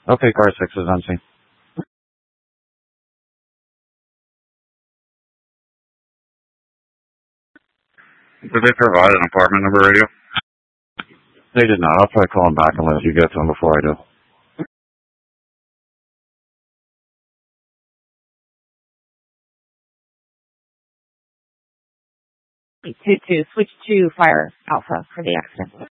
Okay, car 6 is on scene. Did they provide an apartment number radio? They did not. I'll try calling back unless you get to them before I do. 822, switch to Fire Alpha for the accident.